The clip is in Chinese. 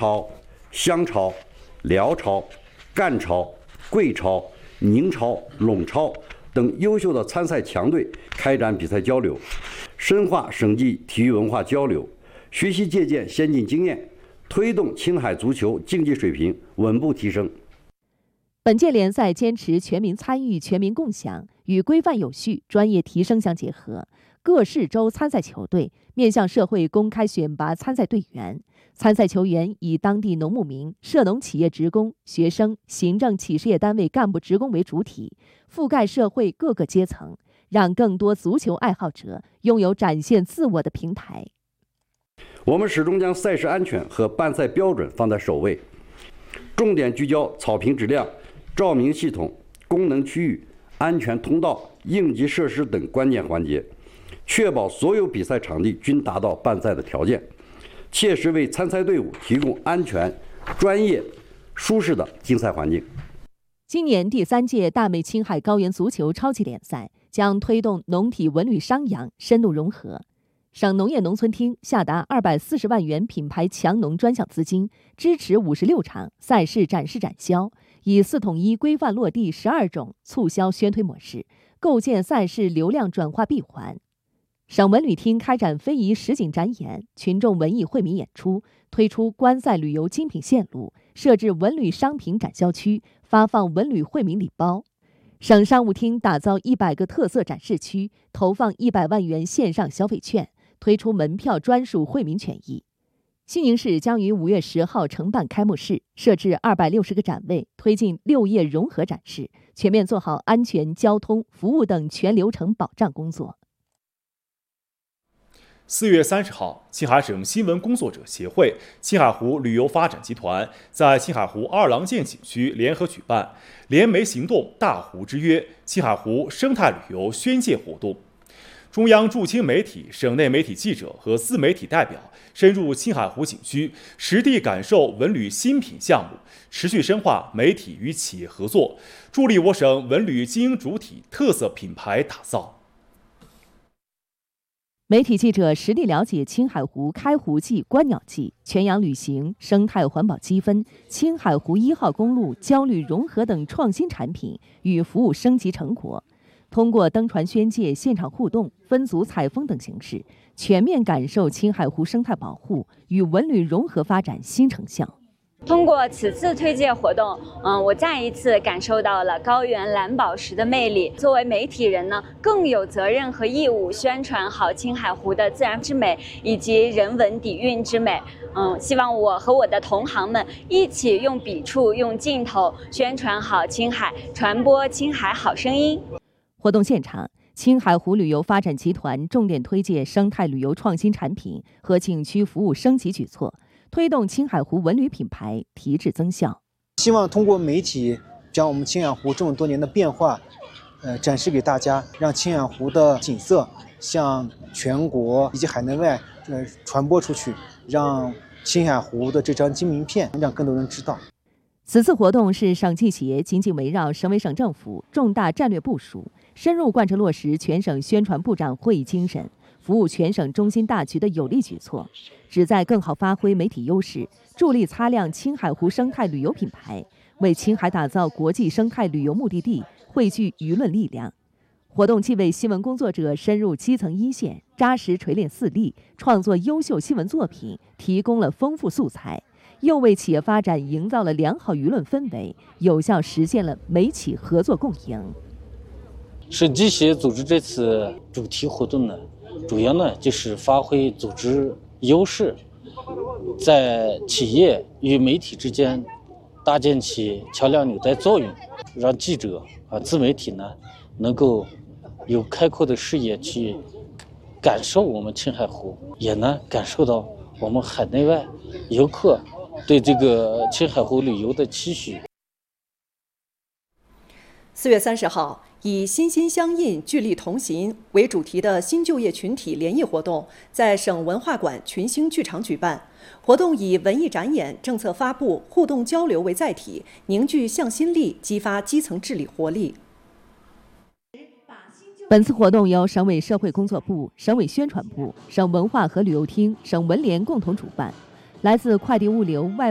朝、湘朝、辽朝、赣朝、贵朝、宁朝、陇朝等优秀的参赛强队开展比赛交流，深化省际体育文化交流，学习借鉴先进经验，推动青海足球竞技水平稳步提升。 本届联赛坚持全民参与、全民共享，与规范有序、专业提升相结合。各市州参赛球队面向社会公开选拔参赛队员，参赛球员以当地农牧民、涉农企业职工、学生、行政企事业单位干部职工为主体，覆盖社会各个阶层，让更多足球爱好者拥有展现自我的平台。 我们始终将赛事安全和办赛标准放在首位，重点聚焦草坪质量、照明系统、功能区域、安全通道、应急设施等关键环节，确保所有比赛场地均达到办赛的条件，切实为参赛队伍提供安全、专业、舒适的竞赛环境。 今年第3届大美青海高原足球超级联赛将推动农体文旅商洋深度融合。省农业农村厅下达240万元品牌强农专项资金，支持56场赛事展示展销，以4统1规范落地12种促销宣推模式，构建赛事流量转化闭环。省文旅厅开展非遗实景展演、群众文艺惠民演出，推出观赛旅游精品线路，设置文旅商品展销区，发放文旅惠民礼包。省商务厅打造100个特色展示区，投放100万元线上消费券，推出门票专属惠民权益。西宁市将于5月10号承办开幕式，设置260个展位，推进6业融合展示，全面做好安全、交通、服务等全流程保障工作。 4月30号，青海省新闻工作者协会、青海湖旅游发展集团在青海湖二郎剑景区联合举办“联媒行动大湖之约”青海湖生态旅游宣介活动。中央驻青媒体、省内媒体记者和自媒体代表深入青海湖景区，实地感受文旅新品项目，持续深化媒体与企业合作，助力我省文旅经营主体特色品牌打造。 媒体记者实地了解青海湖开湖季、观鸟季、全氧旅行、生态环保积分、青海湖1号公路焦绿融合等创新产品与服务升级成果，通过登船宣介、现场互动、分组采风等形式，全面感受青海湖生态保护与文旅融合发展新成效。 通过此次推介活动，我再一次感受到了高原蓝宝石的魅力。作为媒体人呢，更有责任和义务宣传好青海湖的自然之美以及人文底蕴之美。希望我和我的同行们一起用笔触、用镜头宣传好青海，传播青海好声音。 活动现场，青海湖旅游发展集团重点推介生态旅游创新产品和景区服务升级举措，推动青海湖文旅品牌提质增效。 希望通过媒体将我们青海湖这么多年的变化，展示给大家，让青海湖的景色向全国以及海内外传播出去，让青海湖的这张金名片让更多人知道。 此次活动是省纪协紧紧围绕省委省政府重大战略部署，深入贯彻落实全省宣传部长会议精神，服务全省中心大局的有力举措，旨在更好发挥媒体优势，助力擦亮青海湖生态旅游品牌，为青海打造国际生态旅游目的地汇聚舆论力量。活动既为新闻工作者深入基层一线、扎实锤炼四例、创作优秀新闻作品提供了丰富素材，又为企业发展营造了良好舆论氛围，有效实现了媒企合作共赢。 省纪协组织这次主题活动呢，主要呢就是发挥组织优势，在企业与媒体之间搭建起桥梁纽带作用，让记者自媒体呢能够有开阔的视野去感受我们青海湖，也呢感受到我们海内外游客对这个青海湖旅游的期许。 4月30号，以心心相印、聚力同行为主题的新就业群体联谊活动在省文化馆群星剧场举办。活动以文艺展演、政策发布、互动交流为载体，凝聚向心力，激发基层治理活力。 本次活动由省委社会工作部、省委宣传部、省文化和旅游厅、省文联共同主办，来自快递物流、外